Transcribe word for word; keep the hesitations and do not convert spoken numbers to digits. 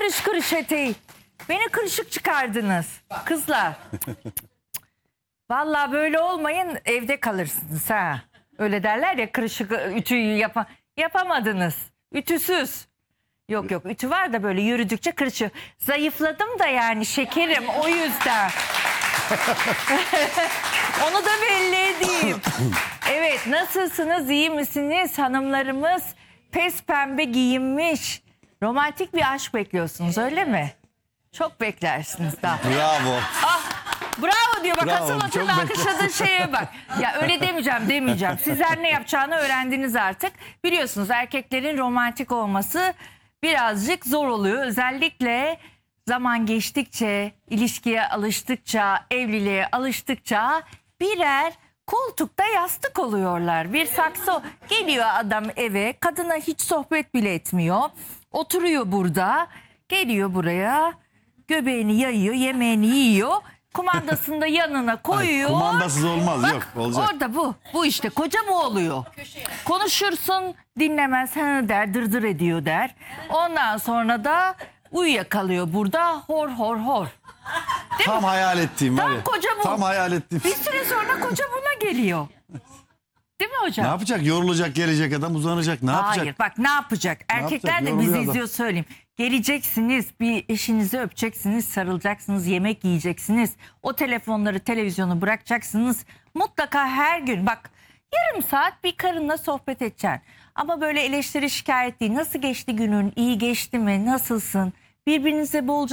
kırış kırış eteği. Beni kırışık çıkardınız kızlar. Vallahi böyle olmayın, evde kalırsınız ha. Öyle derler ya, kırışık ütüyü yapa yapamadınız. Ütüsüz. Yok yok, ütü var da böyle yürüdükçe kırışıyor. Zayıfladım da yani şekerim, o yüzden. Onu da belli edeyim. Evet, nasılsınız, iyi misiniz hanımlarımız? Pes pembe giyinmiş. Romantik bir aşk bekliyorsunuz, öyle mi? Çok beklersiniz daha. Bravo. Ah, bravo diyor bak, Bravo, asıl hatırla çok alkışladığın şeye bak. Ya öyle demeyeceğim demeyeceğim. Sizler ne yapacağını öğrendiniz artık. Biliyorsunuz, erkeklerin romantik olması birazcık zor oluyor. Özellikle zaman geçtikçe, ilişkiye alıştıkça, evliliğe alıştıkça birer koltukta yastık oluyorlar. Bir sakso geliyor adam eve, kadına hiç sohbet bile etmiyor. Oturuyor burada, geliyor buraya, göbeğini yayıyor, yemeğini yiyor. Kumandasını da yanına koyuyor. Ay, kumandasız olmaz, Bak, yok olacak. orada bu. Bu işte koca bu oluyor. Konuşursun, dinlemez, ha der, dırdır ediyor der. Ondan sonra da uyuyakalıyor burada, hor hor hor. Değil Tam mi? hayal ettiğim var Tam ya. koca bu. Tam hayal ettiğim. Bir süre sonra koca buna geliyor. Değil mi hocam? Ne yapacak? Yorulacak, gelecek adam, uzanacak. Ne yapacak? Hayır, bak ne yapacak? Erkekler yapacak? de bizi Yoruluyor adam. izliyor, söyleyeyim. Geleceksiniz, bir eşinizi öpeceksiniz, sarılacaksınız, yemek yiyeceksiniz. O telefonları, televizyonu bırakacaksınız. Mutlaka her gün bak, yarım saat bir karınla sohbet edeceksin. Ama böyle eleştiri, şikayet değil. Nasıl geçti günün? İyi geçti mi? Nasılsın? Birbirinize bolca